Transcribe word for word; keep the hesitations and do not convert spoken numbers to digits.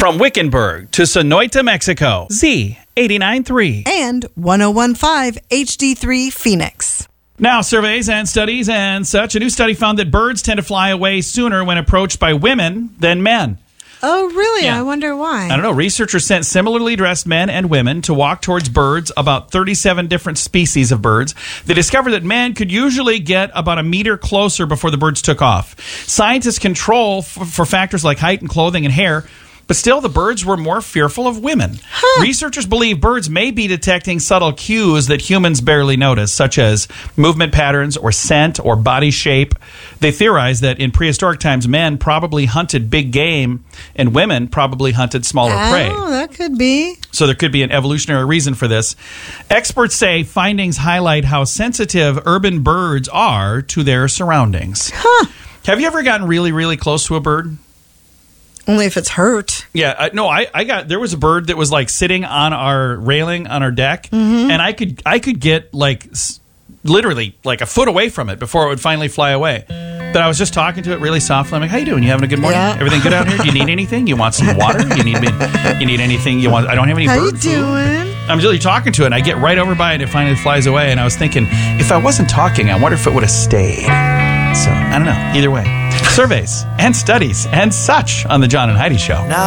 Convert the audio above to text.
From Wickenburg to Sonoita, Mexico, Z eighty-nine point three. And one oh one point five H D three Phoenix. Now, surveys and studies and such. A new study found that birds tend to fly away sooner when approached by women than men. Oh, really? Yeah. I wonder why. I don't know. Researchers sent similarly dressed men and women to walk towards birds, about thirty-seven different species of birds. They discovered that men could usually get about a meter closer before the birds took off. Scientists control f- for factors like height and clothing and hair, but still the birds were more fearful of women. Huh. Researchers believe birds may be detecting subtle cues that humans barely notice, such as movement patterns or scent or body shape. They theorize that in prehistoric times, men probably hunted big game and women probably hunted smaller oh, prey. Oh, that could be. So there could be an evolutionary reason for this. Experts say findings highlight how sensitive urban birds are to their surroundings. Huh. Have you ever gotten really, really close to a bird? Only if it's hurt. Yeah, I, no, I, I got, there was a bird that was like sitting on our railing on our deck, mm-hmm. and I could I could get like s- literally like a foot away from it before it would finally fly away. But I was just talking to it really softly. I'm like, "How you doing? You having a good morning? Yeah. Everything good out here? Do you need anything? You want some water? You need me? You need anything? You want? I don't have any How bird you food." doing? I'm really talking to it, and I get right over by it, and it finally flies away. And I was thinking, if I wasn't talking, I wonder if it would have stayed. So I don't know. Either way, surveys and studies and such on the John and Heidi Show.